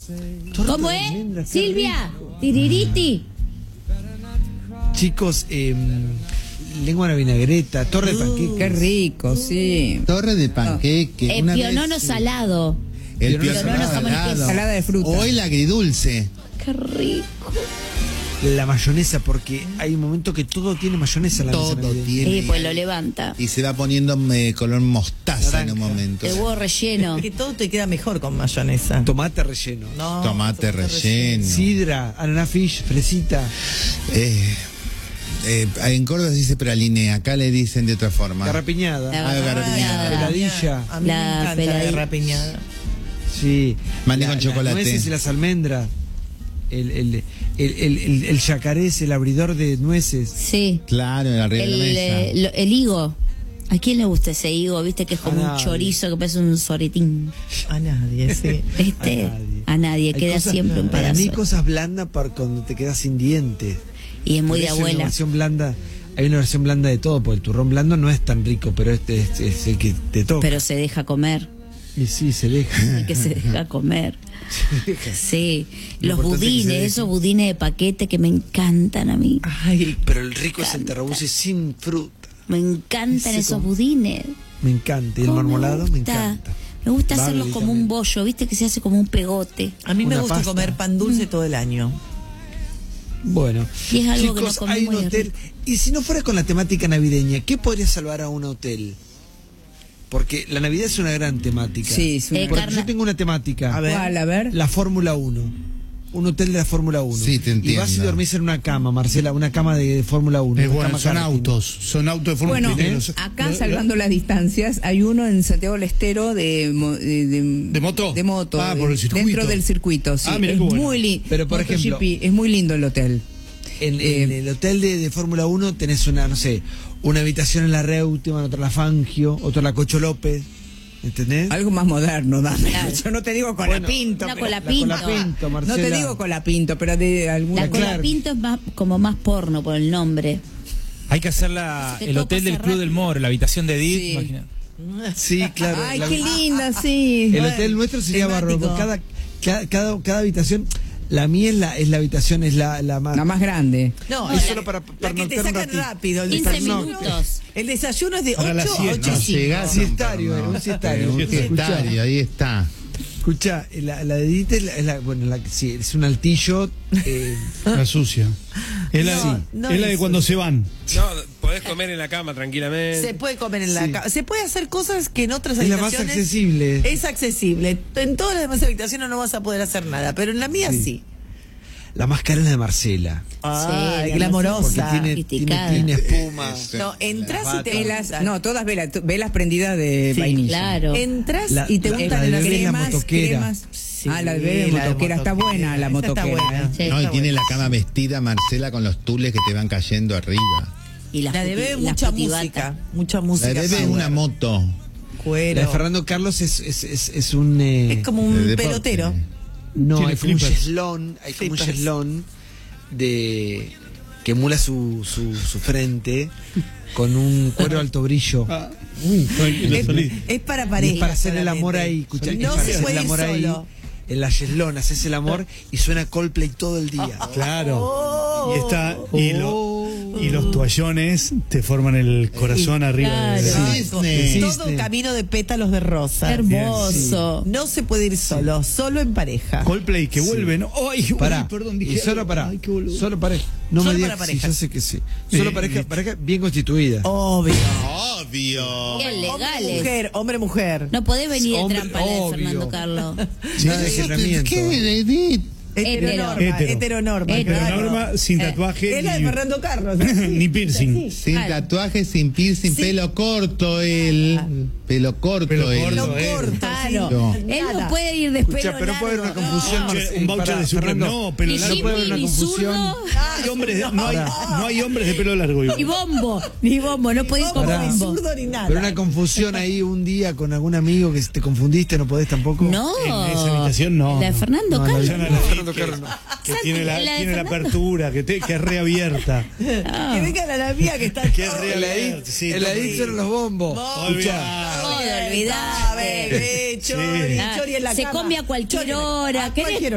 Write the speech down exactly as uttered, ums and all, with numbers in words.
Torta ¿Cómo de es? almendras, qué Silvia, rico. tiririti. Chicos, eh, lengua a la vinagreta, torre de panqueques. Qué rico, sí. Torre de panqueque. El una pionono vez, salado. El pionono pionono jamón y queso. salado. Salada de fruta. O el agridulce. Qué rico. La mayonesa, porque hay un momento que todo tiene mayonesa en la mesa Todo navideña. tiene. Sí, pues lo levanta. Y se va poniendo eh, color mostaza en un Naranja. momento. El huevo relleno. Que todo te queda mejor con mayonesa. Tomate relleno. No, Tomate relleno. Sidra, ananá fish, fresita. Eh, eh, en Córdoba se dice praline, acá le dicen de otra forma. Garrapiñada. La Ah, garrapiñada. Peladilla. A mí La me encanta la peladilla. garrapiñada. Sí. Maní La- con las chocolate. nueces y las almendras. El, el, el, el, el, el yacaré es el abridor de nueces. Sí. Claro, en arriba de El, la mesa. eh, lo- el higo. ¿A quién le gusta ese higo? Viste que es como A un nadie. chorizo que parece un soretín. A nadie, sí. Este, A nadie. a nadie, Hay queda cosas- siempre un Para mí pedazo. cosas blandas para cuando te quedas sin dientes. Y es muy Por de eso hay una abuela. versión blanda, hay una versión blanda de todo, porque el turrón blando no es tan rico, pero este es, es el que te toca. Pero se deja comer. Y sí, se deja. El que se deja comer. Se deja. Sí. Lo Los importante es que se budines, deje. esos budines de paquete que me encantan a mí. Ay, Pero el rico es el encanta. terrabuzzi sin fruta. Me encantan Ese esos con- budines. Me encanta. Y el ¿Cómo marmolado me gusta? encanta. Me gusta Barley hacerlos como también. un bollo, viste que se hace como un pegote. a mí me Una gusta pasta. comer pan dulce Mm. todo el año. Bueno, Y es algo que chicos, no comemos hay un y es hotel. rico. Y si no fuera con la temática navideña, ¿qué podría salvar a un hotel? Porque la Navidad es una gran temática. Sí, es una- Eh, Porque carna- yo tengo una temática. A ver. ¿Cuál? A ver. La Fórmula uno. Un hotel de la Fórmula uno. Sí, te Y vas y entiendo. dormís en una cama, Marcela, una cama de Fórmula uno. Es una bueno, cama son karting. autos, son autos de forma Bueno, los- acá los- salvando las distancias, hay uno en Santiago del Estero de, mo- de, de, ¿De moto? de moto, Ah, de- por el circuito. dentro del circuito, sí. Ah, mira es qué bueno. muy lindo. Pero, por ejemplo- es muy lindo el hotel. En, en Eh, el hotel de, de Fórmula uno tenés una, no sé, una habitación en la Reutemann, otra en la Fangio, otra en la Cocho López. ¿Entendés? Algo más moderno, dame. Claro. Yo no te digo con Bueno, la pinto. Una pero- colapinto. La Colapinto, no Marcela. te digo con la pinto, pero de alguna La Clark. colapinto es más, como más porno por el nombre. Hay que hacer la, Que el todo hotel pasa del Club rápido. del Moro, la habitación de Edith. Sí. imagina. Sí, claro. Ay, La- qué linda, sí. El hotel nuestro sería temático. bárbaro. Cada, cada, cada, cada habitación, la mía es la, es la habitación, es la, la más. La más grande. No, Es la, solo para la que te pernoctar un sacan ratito. rápido. El quince desayuno. minutos. El desayuno es de Para la ocho a siesta. ocho y cinco. Llegás a un Siestario, perno. un siestario. Un Escuchá. siestario, ahí está. Escucha, la, la de Edith es la, es la- bueno, la, sí, es un altillo. Eh, La sucia. Es la, No, no es la de es cuando sucia. se van. No, podés comer en la cama tranquilamente. Se puede comer en la Sí. cama. Se puede hacer cosas que en otras Es la más habitaciones. accesible. Es accesible. En todas las demás habitaciones no vas a poder hacer nada, pero en la mía sí. Sí. la más cara es la de Marcela. Ay, la glamorosa. Porque tiene, tiene, sofisticada. tiene espuma. No, entras y te Velas, gustan. no, todas velas, t- velas prendidas de Sí, vainilla. Claro. Entras La- y te la- gustan la de las bebé es la cremas. motoquera. cremas. Sí, ah, la de bebé la de motoquera. Está buena la Esa motoquera. Está buena. ¿eh? Sí. No, y Está tiene buena. la cama vestida, Marcela, con los tules que te van cayendo arriba. Y las La de puti- bebé, las mucha putibatas. música. Mucha La música. de bebé es power. una moto. Cuero. La de Fernando Carlos es, es, es, es un. eh, Es como de un deporte. pelotero. No, Tiene hay como un flippers. cheslón, hay como un Flippers. cheslón de que emula su, su, su frente con un cuero de alto brillo. Ah, uy, tranquilo, Es, salí. es para Y pareja. es para hacer el amor solamente. ahí, escucha, es No para se hacer puede el ir amor ahí solo. en la cheslón, haces el amor y suena Coldplay todo el día. Claro. Y está y, lo- y los toallones te forman el corazón arriba. Claro. de- Ay, Cisne. Todo un camino de pétalos de rosa. Hermoso. No se puede ir solo, solo en pareja. Coldplay que vuelven. Ay, uy, Pará, perdón, y dije solo algo. para, Ay, qué boludo. solo pareja. No Solo me para digas, sí, parejas. yo sé que sí. Solo Eh, pareja, eh. pareja bien constituida. Obvio. Obvio. Qué Hombre, legales. mujer, hombre, mujer. No podés venir de Hombre, trampa la de obvio. Fernando Carlos. Nada de cerramiento. ¿Qué, Edith? Heteronorma, Hetero. heteronorma. Hetero. claro. Heteronorma, sin Eh, tatuaje Es la de ni, Fernando Carlos. ni piercing. Sin Claro. tatuaje, sin piercing, Sí. pelo corto él. Pelo corto Pelo él. corto. Lo eh. corto. Claro. No. Él no Nada. puede ir de Escucha, pelo pero no puede haber una largo. confusión. No, Marce- un voucher para de Supreme. Fernando. No, pelo Ni largo. no puede haber Jimmy, una ni confusión. zurdo, No hay hombres, de- no hay, no hay hombres de pelo largo. igual. ni bombo, ni bombo, no puede ir con Hombre, ni bombo. zurdo ni nada. Pero una confusión ahí un día con algún amigo que te confundiste, no podés tampoco. No. En esa habitación no, La de no. Fernando No, no, Carlos. yo no, No, Fernando que- Carlos no. Que tiene la, La de tiene la Fernando. apertura, que, te, que es reabierta. Que venga la, la mía que está Que es todo- El reabierta. Edith, Sí, el todo- Edith son los bombos. Vos, Olvidá. Todo, Ah, olvidate. bebé, chori, Sí. chori en la Se cama. come a cualquier Chori, hora. a ¿Querés cualquier